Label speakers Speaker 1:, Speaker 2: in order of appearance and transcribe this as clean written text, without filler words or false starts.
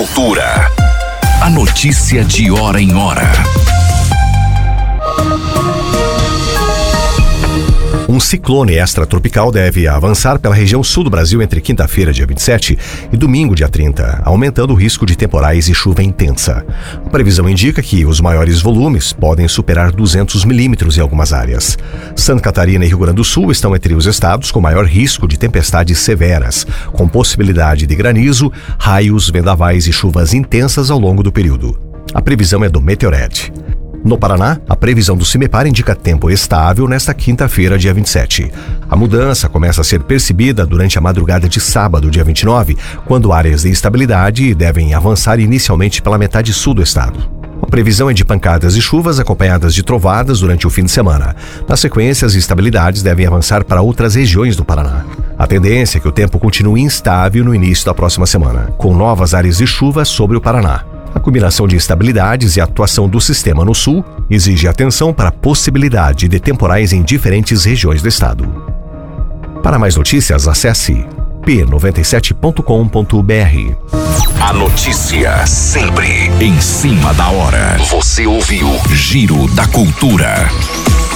Speaker 1: Cultura. A notícia de hora em hora.
Speaker 2: Um ciclone extratropical deve avançar pela região sul do Brasil entre quinta-feira, dia 27, e domingo, dia 30, aumentando o risco de temporais e chuva intensa. A previsão indica que os maiores volumes podem superar 200 milímetros em algumas áreas. Santa Catarina e Rio Grande do Sul estão entre os estados com maior risco de tempestades severas, com possibilidade de granizo, raios, vendavais e chuvas intensas ao longo do período. A previsão é do Meteored. No Paraná, a previsão do CIMEPAR indica tempo estável nesta quinta-feira, dia 27. A mudança começa a ser percebida durante a madrugada de sábado, dia 29, quando áreas de instabilidade devem avançar inicialmente pela metade sul do estado. A previsão é de pancadas e chuvas acompanhadas de trovadas durante o fim de semana. Na sequência, as instabilidades devem avançar para outras regiões do Paraná. A tendência é que o tempo continue instável no início da próxima semana, com novas áreas de chuva sobre o Paraná. A combinação de instabilidades e a atuação do sistema no sul exige atenção para a possibilidade de temporais em diferentes regiões do estado. Para mais notícias, acesse p97.com.br.
Speaker 1: A notícia sempre em cima da hora. Você ouviu Giro da Cultura.